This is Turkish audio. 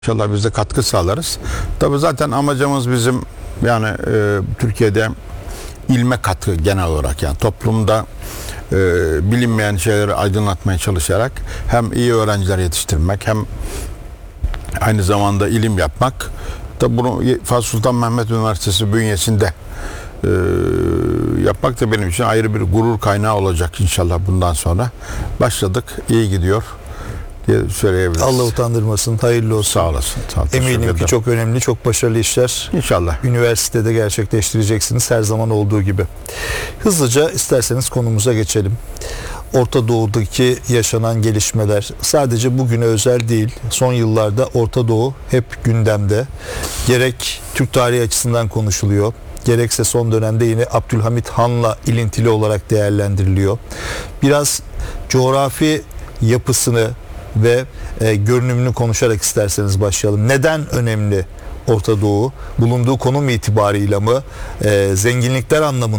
İnşallah biz de katkı sağlarız. Tabii zaten amacımız bizim yani Türkiye'de ilme katkı genel olarak, yani toplumda bilinmeyen şeyleri aydınlatmaya çalışarak hem iyi öğrenciler yetiştirmek hem aynı zamanda ilim yapmak. Tabii bunu Fatih Sultan Mehmet Üniversitesi bünyesinde yapmak da benim için ayrı bir gurur kaynağı olacak inşallah bundan sonra. Başladık, iyi gidiyor diye söyleyebiliriz. Allah utandırmasın, hayırlı olsun. Sağ olasın. Eminim ki çok önemli, çok başarılı işler İnşallah. üniversitede gerçekleştireceksiniz her zaman olduğu gibi. Hızlıca isterseniz konumuza geçelim. Orta Doğu'daki yaşanan gelişmeler sadece bugüne özel değil. Son yıllarda Orta Doğu hep gündemde. Gerek Türk tarihi açısından konuşuluyor, gerekse son dönemde yine Abdülhamit Han'la ilintili olarak değerlendiriliyor. Biraz coğrafi yapısını ve görünümünü konuşarak isterseniz başlayalım. Neden önemli Orta Doğu? Bulunduğu konum itibarıyla mı? Zenginlikler anlamında